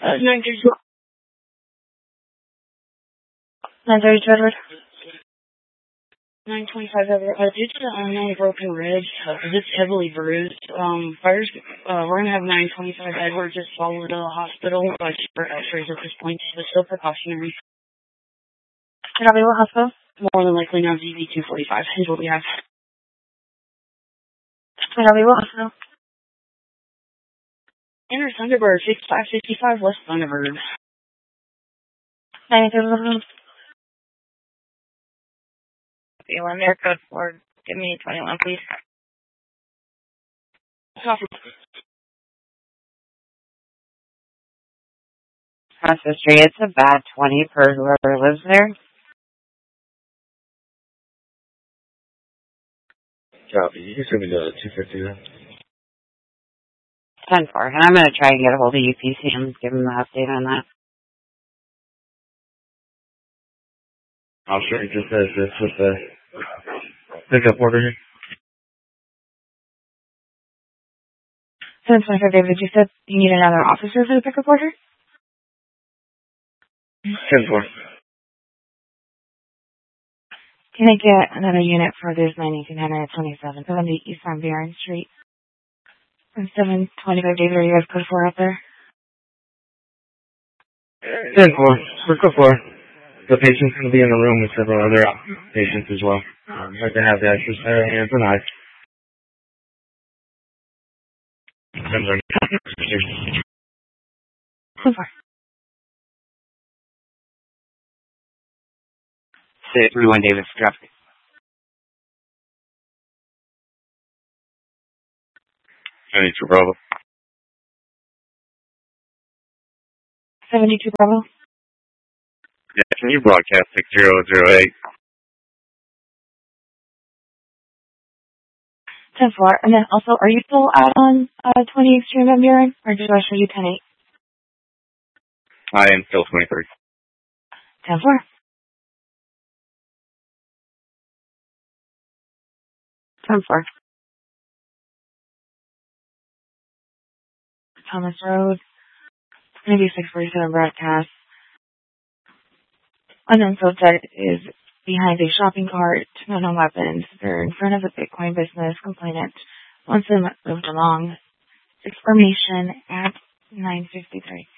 930 Edward. 925 Edward. Due to the unknown broken ribs, it's heavily bruised. We're going to have 925 Edward just follow to the hospital for x-rays at this point, but still precautionary. Copy, what hospital? More than likely now ZV245 is what we have. Copy, what hospital? Inner Thunderbird, 6565 West Thunderbird. 93. B1 there, code 4. Give me 21, please. Copy. Across the street, it's a bad 20 per whoever lives there. Copy. You can send me the 250 then. 10-4. And I'm going to try and get a hold of UPC and give them the update on that. I'll sure it just says this with the pickup order here. 725 David, you said you need another officer for the pickup order? 10-4. Can I get another unit for this 1927, 70 East on Barron Street? And 725 David, are you guys code 4 out there? 10-4. For code 4. The patient's going to be in the room with several other patients as well. Like to have the extra pair of hands and eyes. Code 4. Say 31 Davis, traffic. 72 Bravo. 72 Bravo. Yeah, can you broadcast 6008? 10-4. And then also, are you still out on 20 Extreme on Barron? Or did I show you 10-8? I am still 23. 10-4. Thomas Road. Maybe 647 broadcast. Unknown suspect is behind a shopping cart, no weapons. They're in front of a Bitcoin business. Complainant wants them moved along. Information at 9:53.